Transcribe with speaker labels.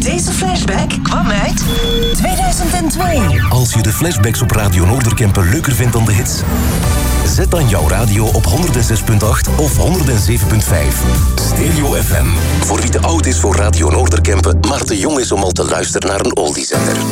Speaker 1: Deze flashback kwam uit 2002.
Speaker 2: Als je de flashbacks op Radio Noorderkempen leuker vindt dan de hits, zet dan jouw radio op 106.8 of 107.5. Stereo FM. Voor wie te oud is voor Radio Noorderkempen, maar te jong is om al te luisteren naar een oldiezender.